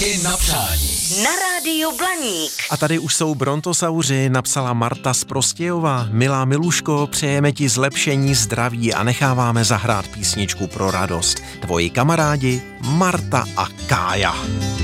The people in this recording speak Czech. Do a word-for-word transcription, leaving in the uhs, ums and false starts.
I na přání. Na rádiu Blaník. A tady už jsou brontosauři, napsala Marta z Prostějova. Milá Miluško, přejeme ti zlepšení zdraví a necháváme zahrát písničku pro radost. Tvoji kamarádi Marta a Kája.